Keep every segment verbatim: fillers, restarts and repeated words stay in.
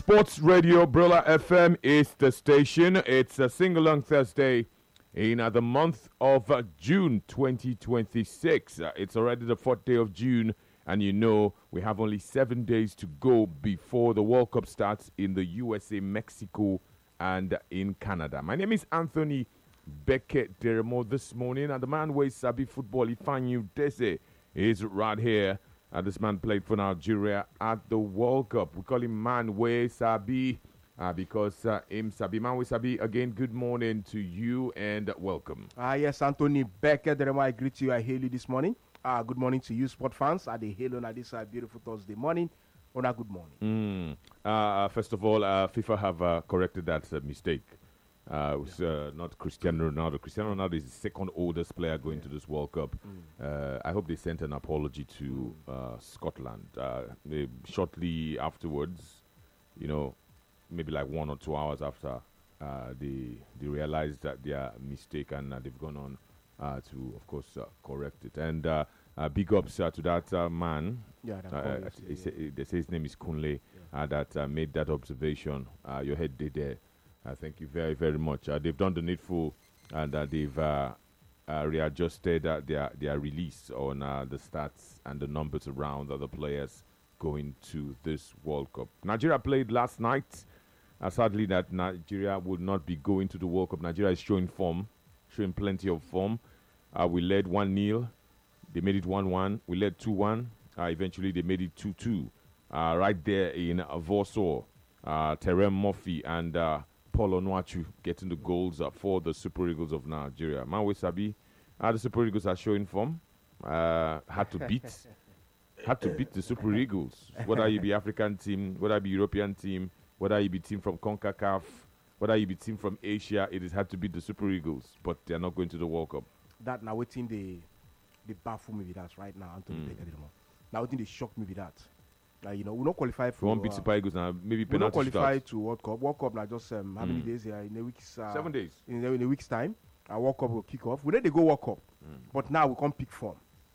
Sports Radio, Brilla F M is the station. It's a sing-along Thursday in uh, the month of uh, June twenty twenty-six. Uh, it's already the fourth day of June, and you know we have only seven days to go before the World Cup starts in the U S A, Mexico, and in Canada. My name is Anthony Beckett Deremo this morning, and the man who is Sabi football, Ifanyu Dese, is right here. Uh, this man played for Nigeria at the World Cup. We call him Man We Sabi uh, because uh, him Sabi. Man We Sabi, again, good morning to you and welcome. Ah, uh, yes, Anthony Becker, I greet you. I hail you this morning. Uh, good morning to you, sport fans. At the hail on this uh, beautiful Thursday morning. On a good morning. Mm. Uh, first of all, uh, FIFA have uh, corrected that uh, mistake. Uh, it was uh, not Cristiano Ronaldo. Cristiano Ronaldo is the second oldest player going yeah. to this World Cup. Mm. Uh, I hope they sent an apology to uh, Scotland. Uh, they, shortly afterwards, you know, maybe like one or two hours after, uh, they they realized that their mistake and uh, they've gone on uh, to, of course, uh, correct it. And uh, uh, big ups uh, to that uh, man. Yeah, that uh, yeah. say, they say his name is Kunle yeah. uh, that uh, made that observation. Uh, your head did there. Uh, thank you very, very much. Uh, they've done the needful, and uh, they've uh, uh, readjusted uh, their their release on uh, the stats and the numbers around other players going to this World Cup. Nigeria played last night. Uh, sadly, that Nigeria would not be going to the World Cup. Nigeria is showing form, showing plenty of form. Uh, we led one nil. They made it one one. We led two one. Uh, eventually, they made it two two. Uh, right there in uh, Warsaw, uh, Terem Murphy and uh, Paul Onuachu getting the goals uh, for the Super Eagles of Nigeria. Man We Sabi, uh, the Super Eagles are showing form. Uh, had to beat, had to beat the Super Eagles. Whether you be African team, whether you be European team, whether you be team from CONCACAF, whether you be team from Asia, it has had to beat the Super Eagles. But they are not going to the World Cup. That now waiting the the baffle me with that right now, Anthony. Mm. Now waiting they shock me with that. Uh, you know, we not qualify for. We won't beat Super Eagles now. Maybe we not qualify start. to World Cup. World Cup now just um, how mm. many days here in a week's uh, seven days in a, in a week's time. Our World Cup will kick off. We need to go World Cup, mm. but now we can't pick form.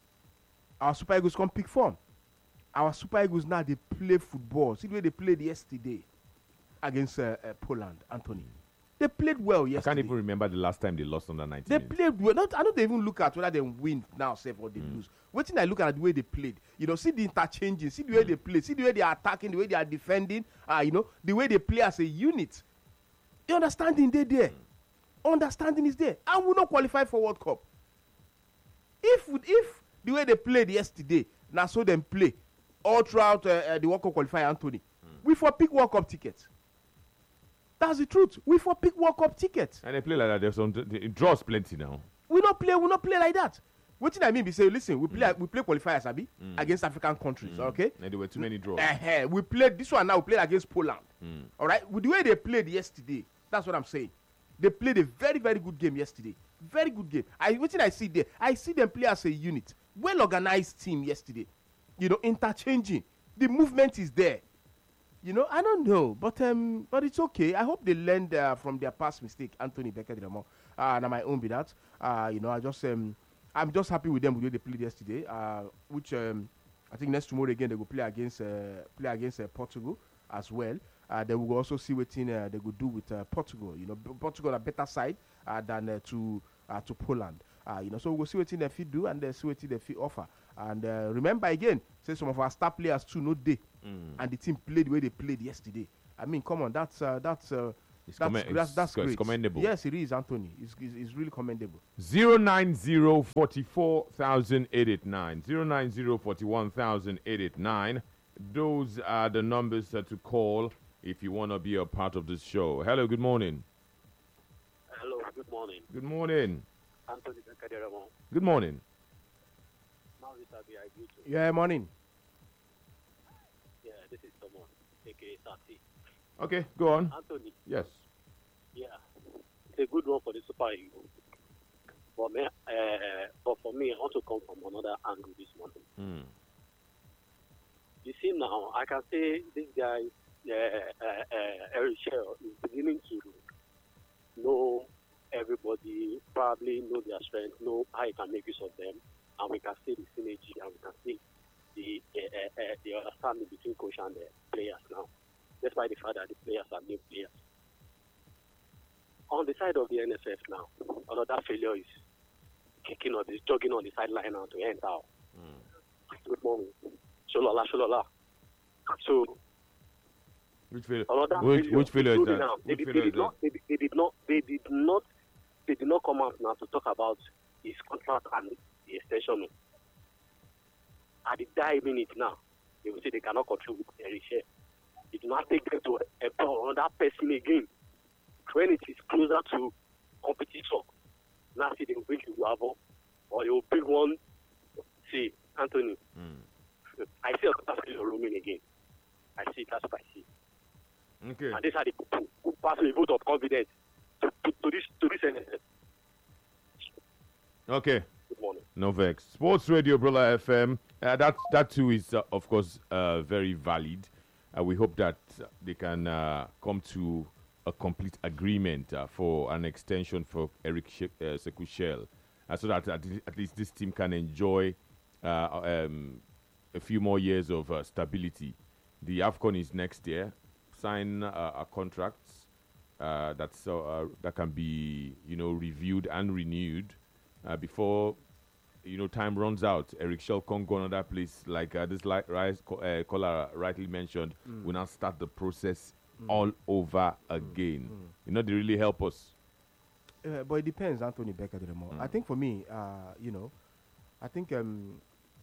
Our Super Eagles can't pick form. Our Super Eagles now they play football. See the way they played yesterday against uh, uh, Poland, Anthony. They played well yesterday. I can't even remember the last time they lost under nineteen. They played well. Not, I don't even look at whether they win now, save or they mm. lose. Waiting, I look at the way they played. You know, see the interchanging, see the way mm. they play, see the way they are attacking, the way they are defending. Uh, you know, the way they play as a unit. The understanding they there. Mm. Understanding is there. And we not qualify for World Cup. If if the way they played yesterday, now so them play all throughout uh, uh, the World Cup qualifier, Anthony, mm. we for pick World Cup tickets. That's the truth. We for pick World Cup tickets. And they play like that. There's some it draws plenty now. We not play. We not play like that. What did I mean? We say, listen, we play. Mm. We play qualifiers, Abi, mm. against African countries. Mm. Okay. And there were too many draws. Uh-huh. We played this one now. We played against Poland. Mm. All right. With the way they played yesterday, that's what I'm saying. They played a very, very good game yesterday. Very good game. I what did I see there? I see them play as a unit. Well organized team yesterday. You know, interchanging. The movement is there. You know, I don't know, but um, but it's okay. I hope they learned uh, from their past mistake. Anthony Becker Diramo, uh, and my own be that. Uh, you know, I just um, I'm just happy with them with the way they played yesterday. Uh, which um, I think next tomorrow again they will play against uh, play against uh, Portugal as well. Uh, then we will also see what thing, uh, they will do with uh, Portugal. You know, Portugal a better side uh, than uh, to uh, to Poland. Uh, you know, so we'll see what thing they fit do and uh, see what thing they fit offer. And uh, remember again, say some of our star players too no day. Mm. And the team played the way they played yesterday. I mean, come on, that's uh, that's uh, that's, commen- that's that's it's, great. It's commendable. Yes, it is, Anthony. It's, it's, it's really commendable. Zero nine zero forty four thousand eight eight nine zero nine zero forty one thousand eight eight nine. Those are the numbers uh, to call if you want to be a part of this show. Hello, good morning. Hello, good morning. Good morning. Anthony Kaderamo. Good morning. Yeah, morning. Yeah, this is someone, a k a. Sati. Okay, go on. Anthony. Yes. Yeah, it's a good one for the Super Eagles. But, me, uh, but for me, I want to come from another angle this morning. Mm. You see now, I can say this guy, uh, uh, uh, Eric Shell, is beginning to know everybody, probably know their strength, know how he can make use of them, and we can see the synergy, and we can see the uh, uh, uh, the understanding between coach and the players now. despite the fact that the players are new players. On the side of the N F F now, another failure is kicking on this, jogging on the sideline now to enter. Mm. Good morning. Sholola, Sholola. So, which failure? Which, failure? which failure is that? Now, they, which they, failure they, is did not, they, they did not. They did not. They did not come out now to talk about his contract and the extension. At the die minute now, they will say they cannot contribute their share. It do not take them to employ another person again. When it is closer to competition, now see they will bring you Guavo, or they will bring one. See, Anthony. Mm. I see a failure roaming again. I see it, that's what I see. Okay. And these are the people who pass a vote of confidence to, to, to this to this N F F. Okay. Good morning. No vex. Sports Radio Brola F M. Uh, that that too is uh, of course uh, very valid. Uh, we hope that uh, they can uh, come to a complete agreement uh, for an extension for Eric Sh- uh, Sekushel, uh, so that at, at least this team can enjoy uh, um, a few more years of uh, stability. The AFCON is next year. Sign uh, a contract uh, that's uh, that can be you know reviewed and renewed uh, before you know time runs out. Eric Shell can't go another place like uh, this. Like Rice uh, caller rightly mentioned, mm. we now start the process mm. all over again. Mm. You know, they really help us. Uh, but it depends, Anthony Becker. Mm. I think for me, uh, you know, I think um,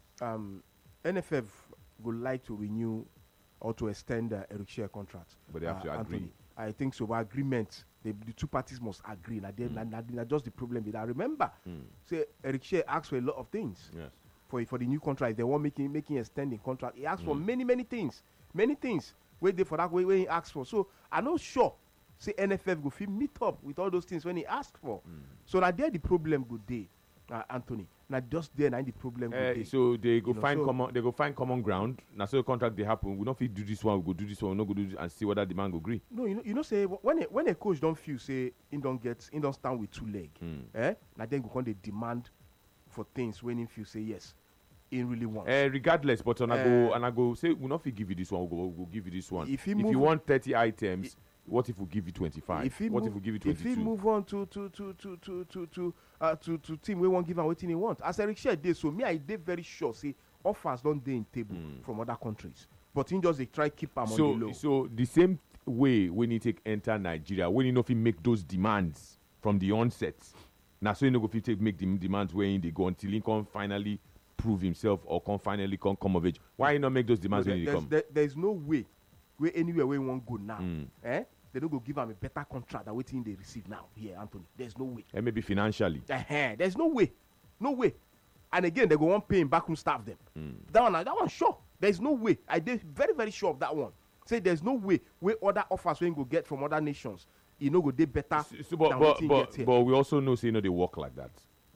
um, N F F would like to renew or to extend the Eric Shell contract. But they have uh, to Anthony. agree. I think so. By agreement, they, the two parties must agree. Like mm. na, na, na, just the problem with that. Remember, mm. say Eric Shell asked for a lot of things. Yes. For for the new contract, they want making making extending contract. He asked mm. for many many things, many things. Wait there for that way where he asked for. So I'm not sure. Say N F F go fit meet up with all those things when he asked for. Mm. So now there the problem good day, uh, Anthony. Now just there now the problem uh, good day. So they go you find know, so common. They go find common ground. Now so the contract they happen. We don't fit do this one. We go do this one. We not go do this and see whether the man go agree. No, you know, you know, say when a, when a coach don't feel say he don't get, he don't stand with two leg. Mm. Eh? Now then go come they demand for things when he feel say yes, he really wants. Uh, regardless, but and uh, I go and I go say we not fit give you this one. We go we'll give you this one. If, if move, you want thirty items, I, what if we give you twenty-five? If what move, if we give you twenty-two? If he move on to to to to to to to uh, to, to team we won't give him what he want. As Eric Shell did, so me I did very sure say offers don't dey in table mm. from other countries, but he just they try keep them so, on the low. So the same way when you take enter Nigeria, when you know if you make those demands from the onset, now so you know if you take make the demands where they go until he can finally prove himself or can finally come come of age. Why you not make those demands no, when there, you come? There, there's no way where anywhere where he won't go now. Mm. Eh? They don't go give him a better contract than waiting they receive now. Here, Anthony. There's no way. And maybe financially. Uh-huh. There's no way. No way. And again, they go on paying backroom staff them. Mm. That one, that one, sure. There's no way. I did very, very sure of that one. Say there's no way where other offers we go get from other nations, you know, go they better. So, so, but than but, but, but, but we also know, say, you know, they work like that.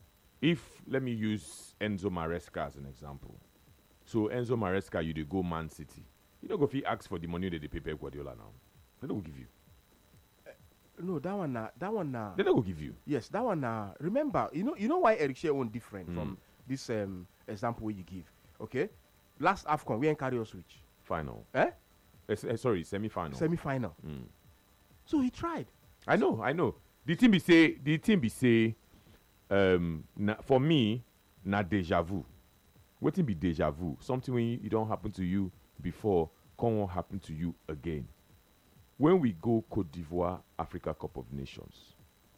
If let me use Enzo Maresca as an example. So Enzo Maresca, you they go Man City. You don't go if he asks for the money that they pay Pep Guardiola now. They don't give you. No, that one, uh, that one. Uh, they don't go give you. Yes, that one. Uh, remember, you know, you know why Eric Shell won't different mm. from this um, example where you give. Okay, last AFCON we ain't carry us which final. Eh? Uh, uh, sorry, semi-final. Semi-final. Mm. So he tried. I know, I know. The team be say, the team be say, um, na, for me, na deja vu. What be deja vu? Something when it don't happen to you before, can't happen to you again. When we go Côte d'Ivoire Africa Cup of Nations,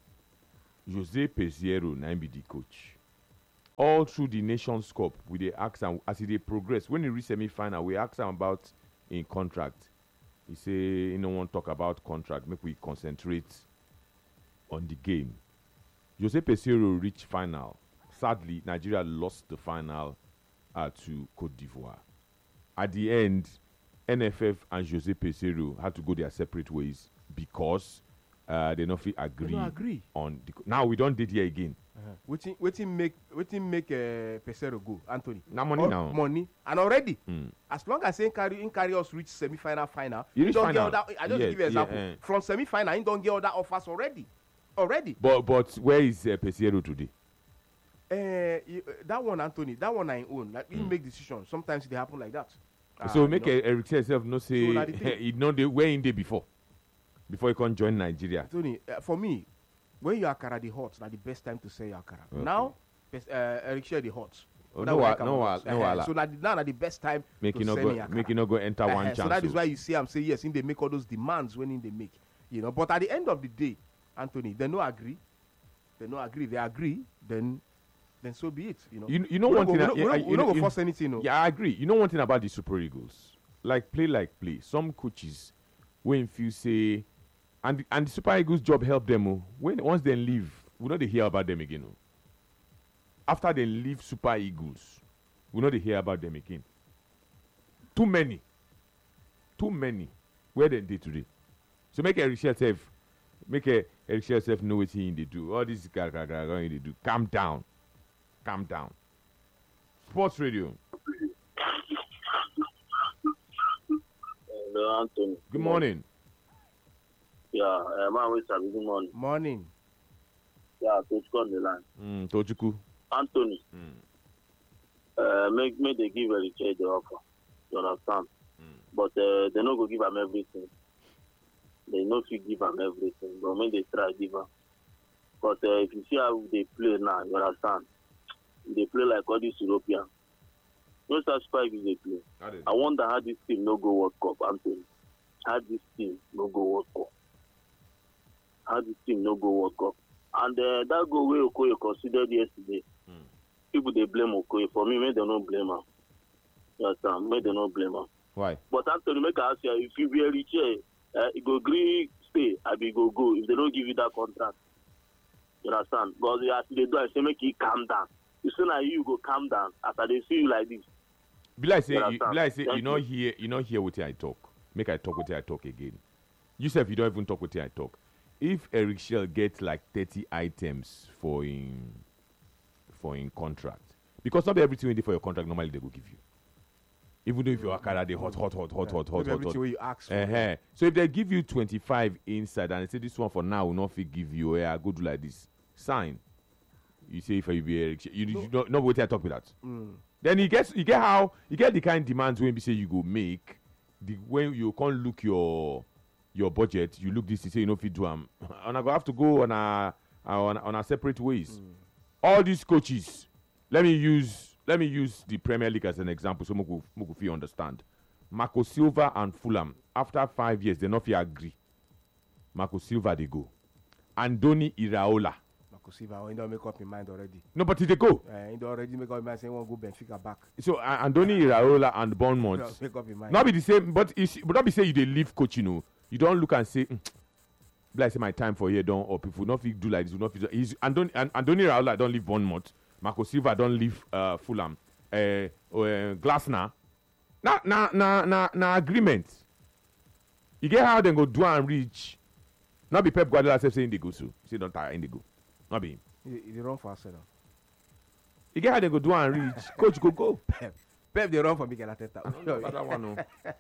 Jose Peseiro na be the coach. All through the Nations Cup, we dey ask him as they progress. When he reach semi-final, we ask him about in contract. He say he no want talk about contract. Make we concentrate on the game. Jose Peseiro reach final. Sadly, Nigeria lost the final uh, to Côte d'Ivoire. At the end, N F F and Jose Peseiro had to go their separate ways because uh, they not fit agree, they agree on the. Co- now we don't did here again. Uh-huh. Waiting, waiting, make, waiting, make uh, Peseiro go, Anthony. Now money All now. Money and already. Mm. As long as he carry, he carry us reach semi-final, final. You he don't final. get other. I just yeah, give you an example. Yeah, uh. From semi-final, he don't get other offers already, already. But but where is uh, Peseiro today? Uh, you, uh, that one, Anthony. That one I own. Like mm. he make decisions. Sometimes they happen like that. So Ah, make you know, Eric Chell himself no say So na the thing. he know they were in there before. Before he can join Nigeria. Tony, uh, for me, when your akara the hot, na the best time to sell your akara. Okay. Now, best, uh, Eric share the hot. Oh, Whether no we wa- like am no or wa- not. no Eh, wahala. So na the, now na the best time Make to you not sell go me akara. make you not go enter one Eh, chance. So that is oh. why you see, I'm saying yes, in they make all those demands when in they make, you know. But at the end of the day, Anthony, they no agree. They no agree. They agree. Then, then so be it. You know. You, you know we one don't thing. go, we I- don't, I- we you don't know- go you- force anything. No. Yeah, I agree. You know one thing about the Super Eagles, like play like play. Some coaches, when you say, and and the Super Eagles job help them. Oh, when once they leave, we know they hear about them again. Oh. After they leave Super Eagles, we know they hear about them again. Too many, too many. Where they did today. So make Eric Chell self, make a Eric Chell self know what he they do. All this guy going they do. Calm down, calm down. Sports Radio. Hello, Anthony. Good morning. Yeah, uh, man, wait a good morning. Morning. Yeah, coach on the line. Mm, Tochuku. Anthony, Mm. uh, make make they give a change the offer. You understand? Mm. But uh, they not go give them everything. They no fit give them everything, but make they try give them. But uh, if you see how they play now, you understand? They play like all these Europeans. No such five they play. I wonder how this team no go World Cup, Anthony. How this team no go World Cup. How this team no go World Cup. And uh, that goal where Okoye considered yesterday, Mm. people they blame Okoye. For me, make they not blame him. You understand? Make they not blame him. Why? But Anthony, make I ask you, if you be a rich, uh, you go agree stay, I be go go. If they don't give you that contract, you understand? Because as they do, I say make you calm down. You say now you go calm down after they see you like this. Be like say, Yeah, you, sir. be like say, Thank you know you. hear, you know hear what I talk. Make I talk what I talk again. You say if you don't even talk what I talk. If Eric Chell gets like thirty items for in, for in contract, because not everything waiting for your contract normally they will give you. Even though if your akara they hot, hot, hot, hot, hot, hot, Maybe hot, everything hot. where you ask for. Uh-huh. So if they give you twenty-five inside and they say this one for now will not fit give you, yeah, go do like this. Sign. You say if you be Eric Chell, you, you, you don't know what I talk with that. Mm. Then you get you get how you get the kind demands when we say you go make the when you can't look your your budget, you look this you say you know if you do um and I go have to go on a on, on a separate ways. Mm. All these coaches, let me use let me use the Premier League as an example so Moku Moku understand. Marco Silva and Fulham, after five years, they not fit agree. Marco Silva they go. Andoni Iraola. Marco Silva, he don't make up his mind already. No, but they go. Uh, he don't already make up his mind saying he want to go Benfica back. So uh, Andoni Iraola and He Bournemouth. don't make up his mind. Not be the same, but it's, but not be say you dey leave coach, you know. You don't look and say, mm, like say my time for here don't or people not fit do like this, will not fit. do-" He's Andoni and Andoni Raiola don't leave Bournemouth. Marco Silva don't leave uh, Fulham. Uh, uh, Glasner. Na na na na na agreement. You get how they go do and reach. Not be Pep Guardiola self saying they go so. Say don't tire in they go. Not be him. He, he run for Arsenal. You get how they go do and reach. Coach go go. Pep. Pep they run for Mikel Arteta. About that one, no.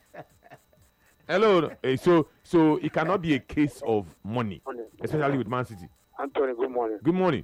Hello. Eh, so so it cannot be a case of money, especially with Man City. Anthony, good morning. Good morning.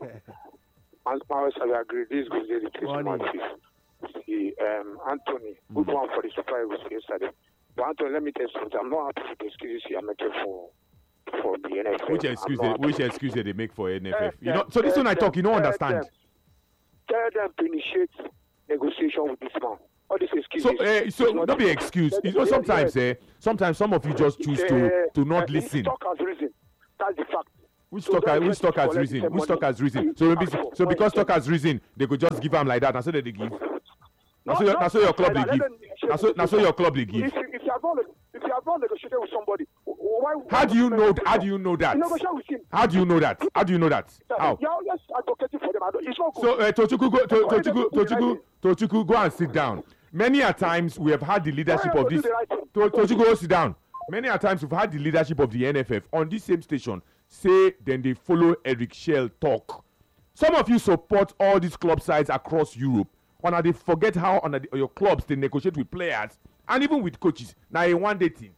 As far as I agree, this goes to the case Morning. See, um, Anthony, good one for the Super Eagles yesterday. But Anthony, let me tell you something. I'm not happy with the excuses you're making for for the N F F. Which I'm excuse not they, which happy. excuse they make for N F F? Tell You know. them, So this tell one I talk, you don't them, understand. Them, tell them to initiate negotiation with this man. All these excuses. So uh, so it's not not be the- excuse. Let- You know let- sometimes let- eh, sometimes some of you just choose to Uh, to not uh, listen. Talk has reason. That's the fact. Which so talk don't which try talk to has collect reason? the Which money. talk has reason? You So maybe ask for so because when talk has reason, they could just give them like that. And so they give. Now so, No, your- no, now so your club they like that. give. Let them negotiate Now so with now this so man. your club they give. If, if you have not, if you have not negotiated with somebody, why? How do you know? How do you know that? You negotiate with him. How do you know that? How do you know that? How? You're always advocating for them. I don't- It's not good. So uh, Tochuku, go, to, Why Tochuku, they don't do the Tochuku, right Tochuku, go and sit down. Many a times we have had the leadership Why of they this. do the right thing? To, Tochuku, go sit down. Many a times we've had the leadership of the N F F on this same station say then they follow Eric Chell talk. Some of you support all these club sides across Europe. When they forget how on the, your clubs they negotiate with players and even with coaches. Now a one day thing.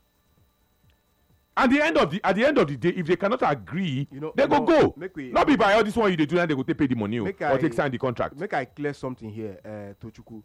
At the end of the at the end of the day, if they cannot agree, You know- they you go know, go. make we- Not be by all this one you they do and they go take pay the money oh, Make or I- take sign the contract. Make I clear something here, uh, Tochuku.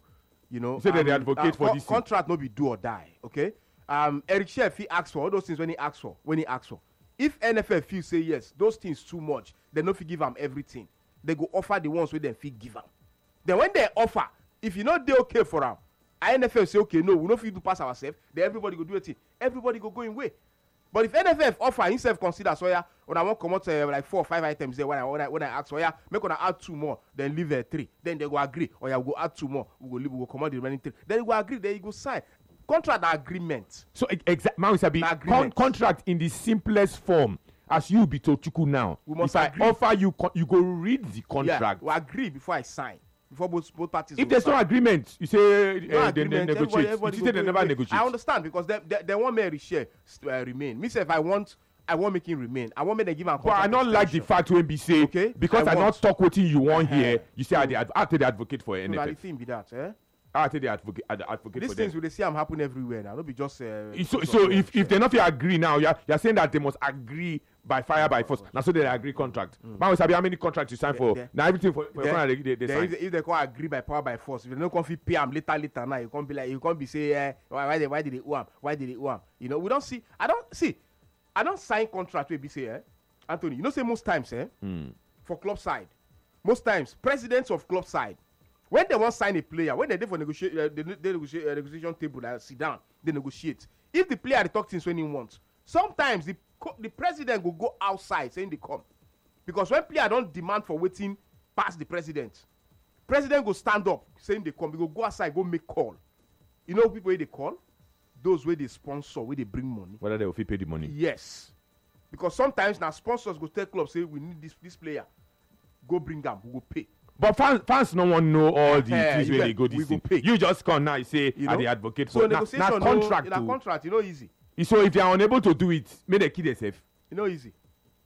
You know, So um, they advocate uh, for co- this thing. contract no be do or die. Okay. Um, Eric Shea, if he asks for all those things when he asks for, when he asks for, if N F L feel say yes, those things too much, they no fit give him everything. They go offer the ones where they fit give him. Then when they offer, if you know they okay for him, N F L say okay, no, we no fit do pass ourselves. Then everybody go do it. Everybody go go in way. But if N F L offer himself consider so yeah, when I want come out uh, like four or five items there when I when I, when I ask so yeah, make gonna add two more, then leave uh, three. Then they go agree. Or yeah, we go add two more, we go leave, we go come out the remaining three. Then you go agree, then you go sign. Contract agreement. So exact man sabi con- Agreement. contract in the simplest form as you be Tochuku now. We must if I agree. offer you, con- you go read the contract. Yeah, we agree before I sign. Before both both parties. If will there's no sign. agreement, you say No uh, they, they agreement, negotiate. everybody- everybody You go say they go never away. negotiate. I understand because they they, they want me to share uh, remain. Me say if I want I want make him remain. I want me to give him. But I not like the fact when be say Okay, because I I, want. not talk what you want Uh-huh. here. You say I dey adv- I take the advocate for So N na F the F. thing be that, eh? I take the advocate ad- advocate These for things them. we dey see am happen everywhere now. No be just. Uh, So because so of, if uh, if they not fit agree now, you're you're saying that they must agree by fire by force. Now so they agree contract. Man, we sabi how many contracts you sign They- for. they- Now everything for, for Then- your friend they, they, they then sign. if, if they can't agree by power by force, if they don't come fit pay am later later now, you can't be like you can't be say eh, why why they why did they owe am? Why did they owe am? You know we don't see. I don't see. I don't sign contract wey be say eh, Anthony. You know say most times eh, for club side, most times presidents of club side, when they want sign a player, when they dey for negotiate, uh, they, they negotiate uh, negotiation table, like sit down, they negotiate. If the player dey talk things when he wants, sometimes the co- the president go go outside saying they come, because when player don't demand for waiting pass the president, president go stand up saying they come. He go go outside go make call. You know people wey dey call, those wey dey sponsor, wey dey bring money. Whether they will fit pay the money. Yes, because sometimes now sponsors go tell club say we need this this player, go bring am, we go pay. But fans, fans no one know all the Eh, things you where get- they go we this go thing. pay. You just come now, you say, You I know? the advocate So for now, negotiation, now no, contract in a too. contract, you know easy. So if they are unable to do it, may they kill themselves. You know easy.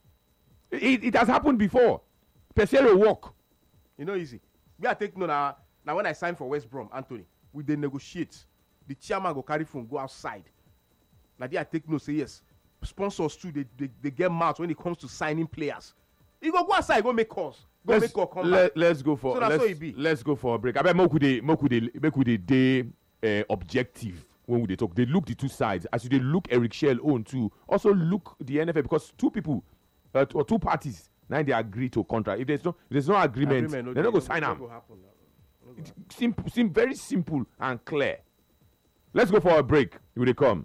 It, it has happened before. Pesero walk. You know easy. Me I take no now. Now when I sign for West Brom, Anthony, we dey negotiate. The chairman go carry phone go outside. Now there I take no say yes. Sponsors too they, they they get mouth when it comes to signing players. You go go outside go make calls. Go Let's, make call come let, back. let's go for So that's let's, how it be. let's go for a break. I bet make we dey make we dey make we dey dey uh, objective when we dey talk. They look the two sides. As you dey look Eric Shell own too. Also look the N F L because two people uh, or two parties now they agree to contract. If there's no if there's no agreement, Agreement, they're not go dey- sign no am. go happen now. No go happen. Simple, seem very simple and clear. Let's go for a break. Will they come?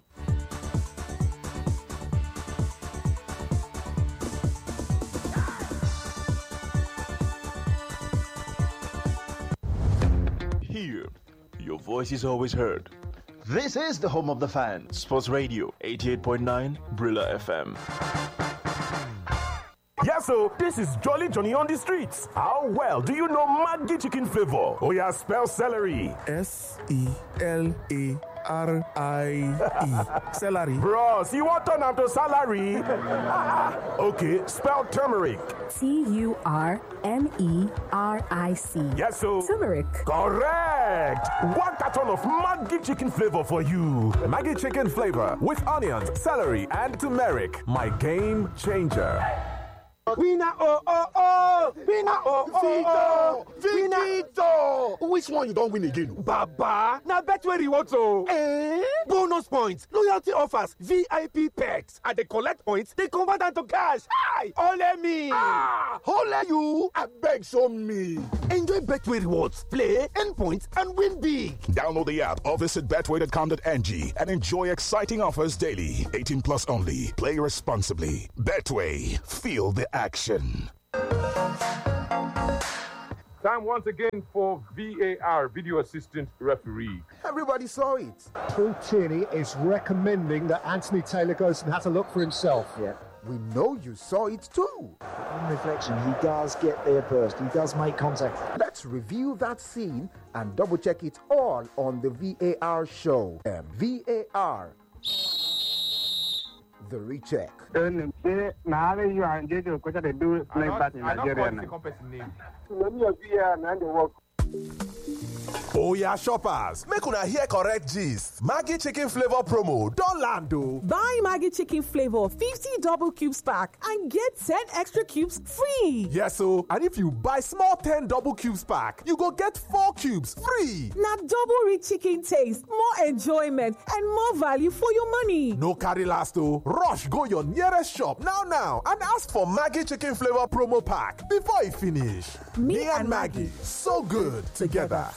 Here, your voice is always heard. This is the home of the fans. Sports Radio, eighty-eight point nine, Brilla F M. Yes, so this is Jolly Johnny on the streets. How well do you know Maggi chicken flavor? Oh yeah, spell celery. S E L A R I E. Celery. Bros, you want turn am to salary? Okay, spell turmeric. T U R M E R I C. Yes, so Turmeric. correct. One carton of Maggi chicken flavor for you. Maggi chicken flavor with onions, celery, and turmeric. My game changer. Winner oh oh oh! Winner oh oh oh! Victor! Which one you don't win again? Baba! Now Betway rewards oh! Eh? Bonus points, loyalty offers, V I P perks. And they collect points, they convert them to cash. Hi! Ole me! Ah! Ole you! I beg show me! Enjoy Betway rewards, play, earn points, and win big! Download the app or visit betway dot com dot n g and enjoy exciting offers daily. eighteen plus only. Play responsibly. Betway. Feel the action. Time once again for V A R, Video Assistant Referee. Everybody saw it. Paul Tierney is recommending that Anthony Taylor goes and has a look for himself. Yeah. We know you saw it too. On reflection, he does get there first. He does make contact. Let's review that scene and double check it all on the V A R show. Um, V A R. The recheck. Oh yeah, shoppers, make una hear correct gist. Maggi chicken flavor promo don land o. Buy Maggi chicken flavor fifty double cubes pack and get ten extra cubes free. Yes o, and if you buy small ten double cubes pack, you go get four cubes free. Na double rich chicken taste, more enjoyment and more value for your money. No carry last o. Rush go your nearest shop now now and ask for Maggi chicken flavor promo pack before e finish. Me, Me and Maggi, so good together.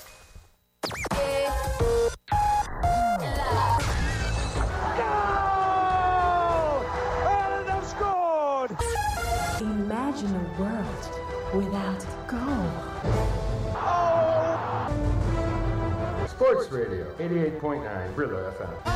Imagine a world without goal. Sports Radio, eighty-eight point nine, Brillo F M.